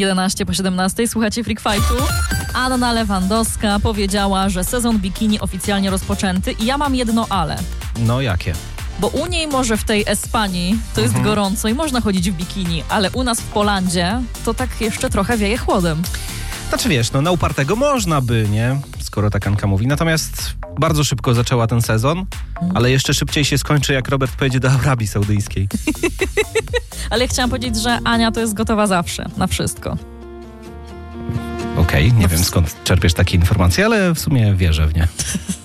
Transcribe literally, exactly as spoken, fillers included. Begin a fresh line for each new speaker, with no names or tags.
jedenaście po siedemnastej. Słuchacie Freak Fightu. Anna Lewandowska powiedziała, że sezon bikini oficjalnie rozpoczęty i ja mam jedno ale.
No jakie?
Bo u niej może w tej Espanii to jest
Mhm.
gorąco i można chodzić w bikini, ale u nas w Polandzie to tak jeszcze trochę wieje chłodem.
Znaczy wiesz, no na upartego można by, nie? Skoro tak Anka mówi. Natomiast bardzo szybko zaczęła ten sezon, ale jeszcze szybciej się skończy, jak Robert pojedzie do Arabii Saudyjskiej.
Ale ja chciałam powiedzieć, że Ania to jest gotowa zawsze, na wszystko.
Okej, okay, nie wiem skąd czerpiesz takie informacje, ale w sumie wierzę w nie.